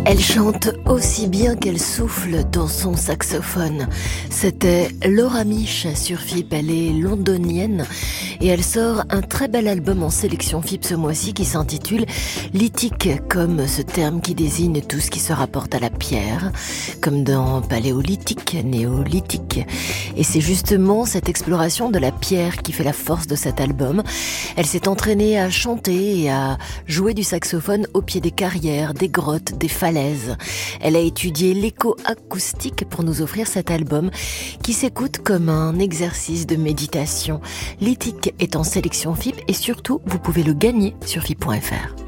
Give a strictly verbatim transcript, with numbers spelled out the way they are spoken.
Elle chante aussi bien qu'elle souffle dans son saxophone. C'était Laura Mich sur F I P. Elle est londonienne et elle sort un très bel album en sélection F I P ce mois-ci qui s'intitule lithique, comme ce terme qui désigne tout ce qui se rapporte à la pierre, comme dans paléolithique, néolithique. Et c'est justement cette exploration de la pierre qui fait la force de cet album. Elle s'est entraînée à chanter et à jouer du saxophone au pied des carrières, des grottes, des falaises. Elle a étudié l'écho-acoustique pour nous offrir cet album qui s'écoute comme un exercice de méditation. Lithique est en sélection F I P et surtout, vous pouvez le gagner sur F I P point F R.